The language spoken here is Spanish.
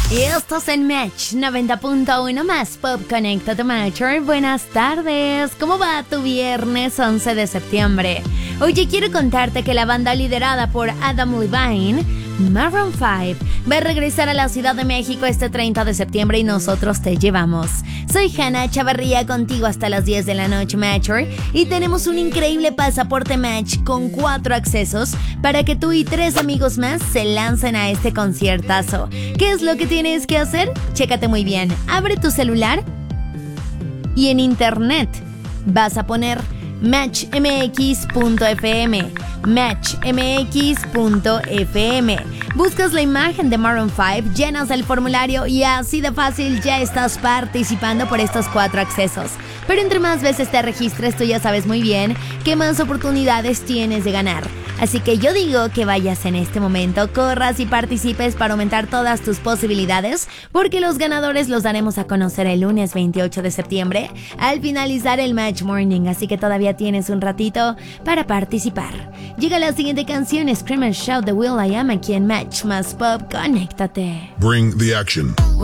Y estás en Match 90.1 más Pop Conéctate Matcher. Buenas tardes, ¿cómo va tu viernes 11 de septiembre? Oye, quiero contarte que la banda liderada por Adam Levine, Maroon 5, va a regresar a la Ciudad de México este 30 de septiembre y nosotros te llevamos. Soy Hannah Chavarría, contigo hasta las 10 de la noche, Matcher, y tenemos un increíble pasaporte Match con 4 accesos para que tú y 3 amigos más se lancen a este conciertazo. ¿Qué es lo que tienes que hacer? Chécate muy bien. Abre tu celular y en internet vas a poner matchmx.fm, matchmx.fm. Buscas la imagen de Maroon 5, llenas el formulario y así de fácil ya estás participando por estos 4 accesos. Pero entre más veces te registres, tú ya sabes muy bien qué más oportunidades tienes de ganar. Así que yo digo que vayas en este momento, corras y participes para aumentar todas tus posibilidades, porque los ganadores los daremos a conocer el lunes 28 de septiembre al finalizar el Match Morning, así que todavía tienes un ratito para participar. Llega la siguiente canción, Scream and Shout de Will.i.am aquí en Match más Pop, conéctate. Bring the action.